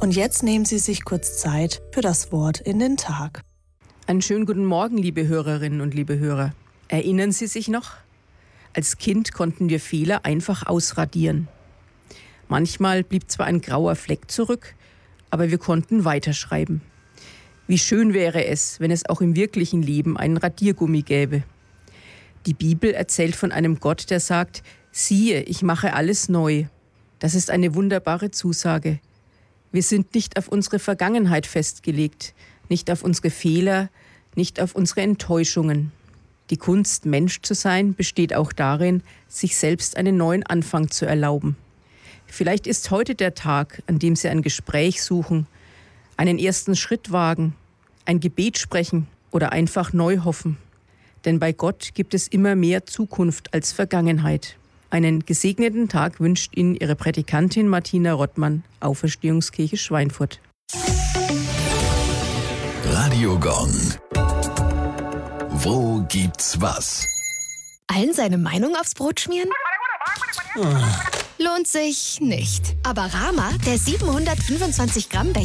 Und jetzt nehmen Sie sich kurz Zeit für das Wort in den Tag. Einen schönen guten Morgen, liebe Hörerinnen und liebe Hörer. Erinnern Sie sich noch? Als Kind konnten wir Fehler einfach ausradieren. Manchmal blieb zwar ein grauer Fleck zurück, aber wir konnten weiterschreiben. Wie schön wäre es, wenn es auch im wirklichen Leben einen Radiergummi gäbe. Die Bibel erzählt von einem Gott, der sagt: Siehe, ich mache alles neu. Das ist eine wunderbare Zusage. Wir sind nicht auf unsere Vergangenheit festgelegt, nicht auf unsere Fehler, nicht auf unsere Enttäuschungen. Die Kunst, Mensch zu sein, besteht auch darin, sich selbst einen neuen Anfang zu erlauben. Vielleicht ist heute der Tag, an dem Sie ein Gespräch suchen, einen ersten Schritt wagen, ein Gebet sprechen oder einfach neu hoffen. Denn bei Gott gibt es immer mehr Zukunft als Vergangenheit. Einen gesegneten Tag wünscht Ihnen Ihre Prädikantin Martina Rottmann, Auferstehungskirche Schweinfurt. Radio Gong. Wo gibt's was? Allen seine Meinung aufs Brot schmieren? Lohnt sich nicht. Aber Rama, der 725 Gramm Becher